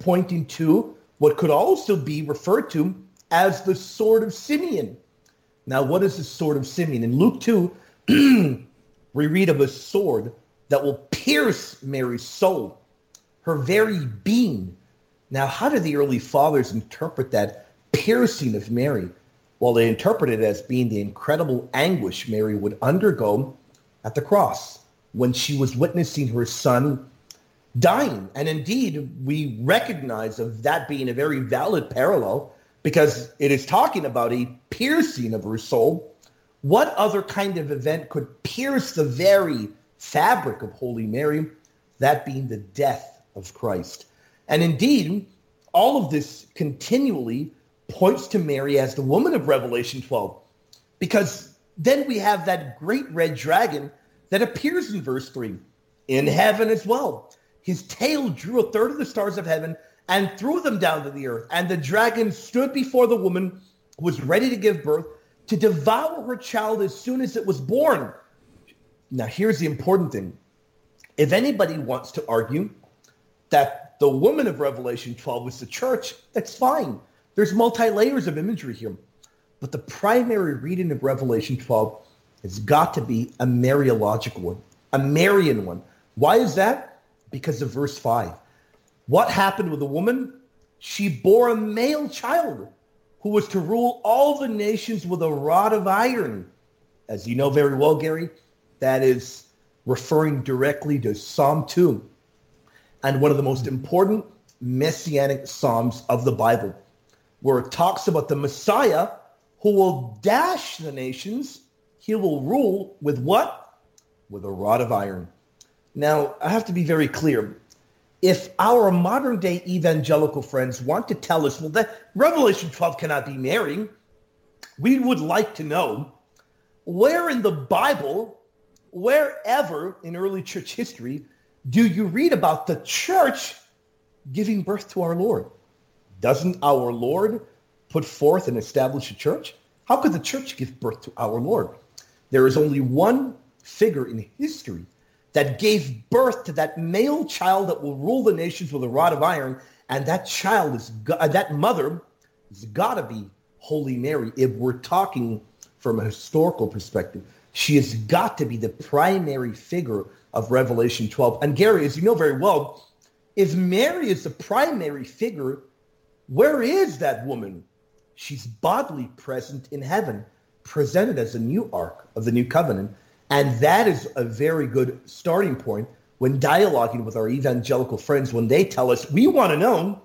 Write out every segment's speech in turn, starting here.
pointing to what could also be referred to as the sword of Simeon. Now, what is the sword of Simeon? In Luke 2, we read of a sword that will pierce Mary's soul, her very being. Now, how did the early fathers interpret that piercing of Mary? Well, they interpreted it as being the incredible anguish Mary would undergo at the cross when she was witnessing her son dying. And indeed, we recognize of that being a very valid parallel because it is talking about a piercing of her soul. What other kind of event could pierce the very fabric of Holy Mary? That being the death of Christ. And indeed, all of this continually points to Mary as the woman of Revelation 12, because then we have that great red dragon that appears in verse 3 in heaven as well. His tail drew a third of the stars of heaven and threw them down to the earth. And the dragon stood before the woman who was ready to give birth to devour her child as soon as it was born. Now, here's the important thing. If anybody wants to argue that the woman of Revelation 12 was the church, that's fine. There's multi-layers of imagery here. But the primary reading of Revelation 12 has got to be a Mariological one, a Marian one. Why is that? Because of verse 5. What happened with the woman? She bore a male child who was to rule all the nations with a rod of iron. As you know very well, Gary, that is referring directly to Psalm 2 and one of the most important messianic psalms of the Bible, where it talks about the Messiah who will dash the nations. He will rule with what? With a rod of iron. Now, I have to be very clear. If our modern day evangelical friends want to tell us, well, that Revelation 12 cannot be Mary, we would like to know where in the Bible, wherever in early church history, do you read about the church giving birth to our Lord? Doesn't our Lord put forth and establish a church? How could the church give birth to our Lord? There is only one figure in history that gave birth to that male child that will rule the nations with a rod of iron, and that child is that mother has got to be Holy Mary. If we're talking from a historical perspective, she has got to be the primary figure of Revelation 12. And Gary, as you know very well, if Mary is the primary figure, where is that woman? She's bodily present in heaven, presented as a new ark of the new covenant. And that is a very good starting point when dialoguing with our evangelical friends, when they tell us, we want to know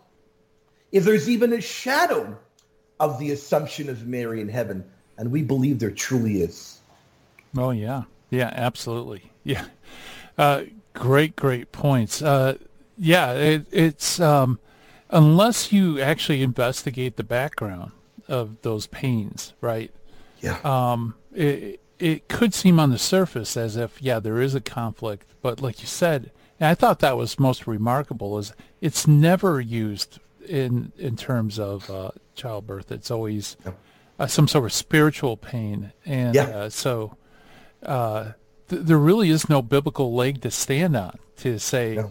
if there's even a shadow of the assumption of Mary in heaven. And we believe there truly is. Oh, yeah. Yeah, absolutely. Yeah. Great points. It's unless you actually investigate the background of those pains, right? Yeah. It could seem on the surface as if, there is a conflict. But like you said, and I thought that was most remarkable, is it's never used in terms of childbirth. It's always some sort of spiritual pain. And there really is no biblical leg to stand on to say,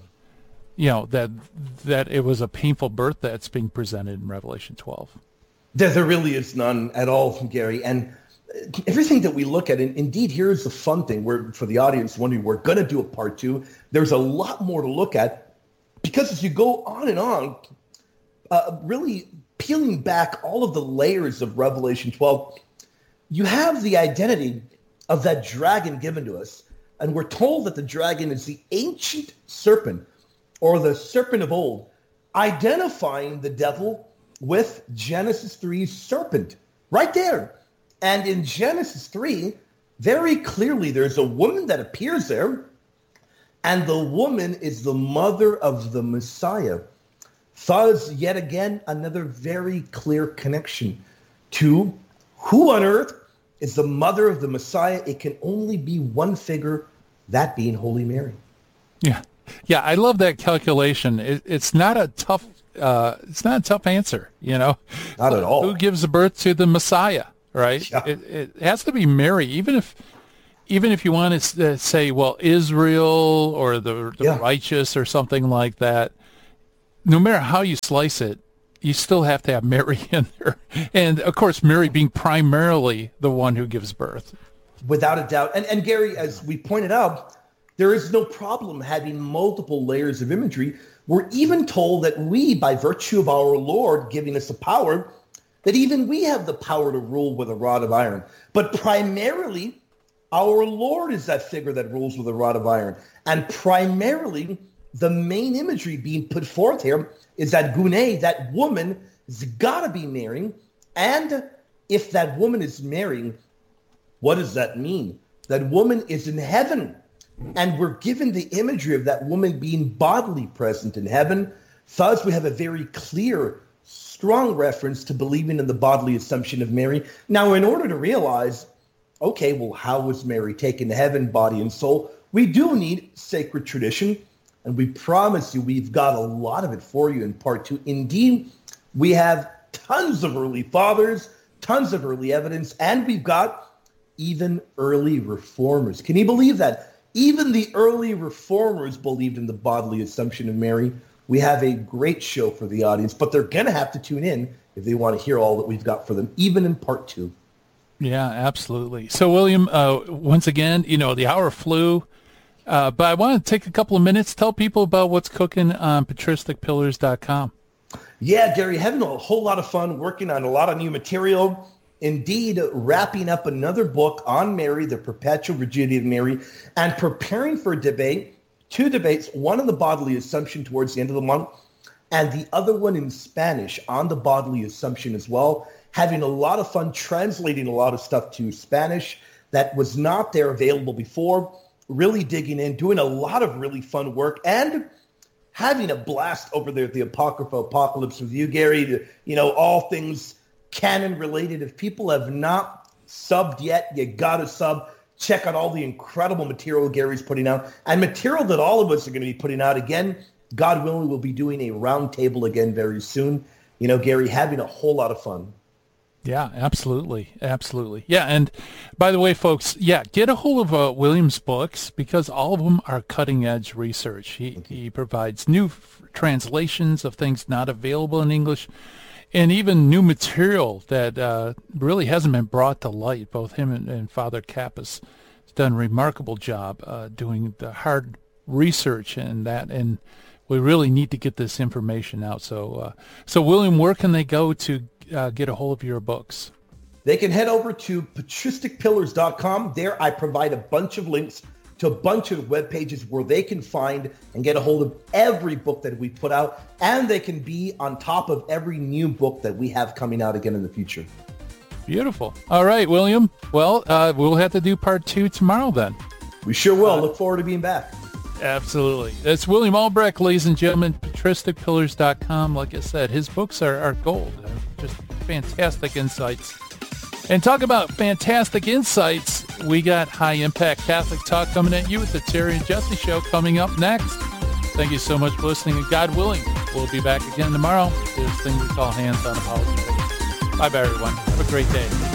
that it was a painful birth that's being presented in Revelation 12. There really is none at all, Gary. And everything that we look at, and indeed, here's the fun thing. For the audience wondering, we're going to do a part 2. There's a lot more to look at because as you go on and on, really peeling back all of the layers of Revelation 12, you have the identity of that dragon given to us. And we're told that the dragon is the ancient serpent, or the serpent of old, identifying the devil with Genesis 3's serpent right there. And in Genesis 3, very clearly, there's a woman that appears there, and the woman is the mother of the Messiah. Thus, yet again, another very clear connection to who on earth is the mother of the Messiah. It can only be one figure, that being Holy Mary. Yeah, I love that calculation. It's not a tough answer, Not at all. Who gives birth to the Messiah, right? Yeah. It has to be Mary, even if you want to say, well, Israel or the righteous or something like that. no matter how you slice it, you still have to have Mary in there. And, of course, Mary being primarily the one who gives birth. Without a doubt. And Gary, as we pointed out, there is no problem having multiple layers of imagery. We're even told that we, by virtue of our Lord giving us the power, that even we have the power to rule with a rod of iron. But primarily, our Lord is that figure that rules with a rod of iron. And primarily, the main imagery being put forth here is that Gune, that woman, has got to be marrying. And if that woman is marrying, what does that mean? That woman is in heaven. And we're given the imagery of that woman being bodily present in heaven. Thus, we have a very clear, strong reference to believing in the bodily assumption of Mary. Now, in order to realize, okay, well, how was Mary taken to heaven, body and soul? We do need sacred tradition. And we promise you, we've got a lot of it for you in part 2. Indeed, we have tons of early fathers, tons of early evidence, and we've got even early reformers. Can you believe that? Even the early reformers believed in the bodily assumption of Mary. We have a great show for the audience, but they're going to have to tune in if they want to hear all that we've got for them, even in part 2. Yeah, absolutely. So, William, once again, the hour flew. But I want to take a couple of minutes, tell people about what's cooking on patristicpillars.com. Yeah, Gary, having a whole lot of fun working on a lot of new material. Indeed, wrapping up another book on Mary, the perpetual virginity of Mary, and preparing for a debate, 2 debates, one on the bodily assumption towards the end of the month, and the other one in Spanish on the bodily assumption as well. Having a lot of fun translating a lot of stuff to Spanish that was not there available before. Really digging in, doing a lot of really fun work, and having a blast over there at the Apocrypha Apocalypse with you, Gary. All things canon related. If people have not subbed yet, you got to sub. Check out all the incredible material Gary's putting out, and material that all of us are going to be putting out. Again, God willing, we'll be doing a roundtable again very soon. Gary, having a whole lot of fun. Yeah, absolutely. Absolutely. Yeah. And by the way, folks, get a hold of William's books because all of them are cutting edge research. He provides new translations of things not available in English and even new material that really hasn't been brought to light. Both him and Father Kappas has done a remarkable job doing the hard research and that. And we really need to get this information out. So William, where can they go to get a hold of your books? They can head over to patristicpillars.com. There I provide a bunch of links to a bunch of web pages where they can find and get a hold of every book that we put out, and they can be on top of every new book that we have coming out again in the future. Beautiful. All right, William. Well, we'll have to do part 2 tomorrow then. We sure will. Look forward to being back. Absolutely. That's William Albrecht, ladies and gentlemen, patristicpillars.com. Like I said, his books are gold. Just fantastic insights. And talk about fantastic insights, we got High Impact Catholic Talk coming at you with the Terry and Jesse Show coming up next. Thank you so much for listening, and God willing, we'll be back again tomorrow. This thing we call Hands on Apologetics. Bye-bye, everyone. Have a great day.